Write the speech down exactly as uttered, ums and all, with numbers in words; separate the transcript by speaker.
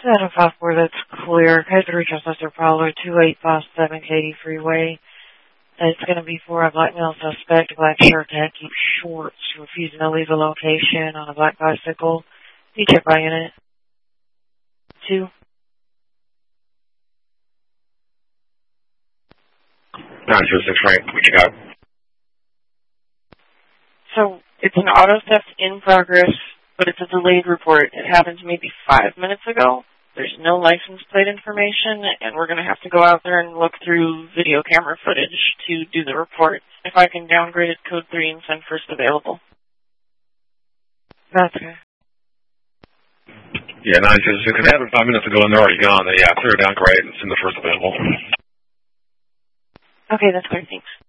Speaker 1: seven five four, that's clear. Code three, Chester Prowler, two eight five seven Katy Freeway. It's going to be for a black male suspect, black shirt, khaki shorts, refusing to leave a location on a black bicycle. You check by unit. Two.
Speaker 2: nine two six, right. We check out.
Speaker 1: So, it's an auto theft in progress, but it's a delayed report. It happened maybe five minutes ago. There's no license plate information, and we're going to have to go out there and look through video camera footage to do the report. If I can downgrade it code three and send first available. That's okay.
Speaker 2: Yeah, nine two six. It happened five minutes ago, and they're already gone. They, yeah, clear downgrade and send the first available.
Speaker 1: Okay, that's great. Thanks.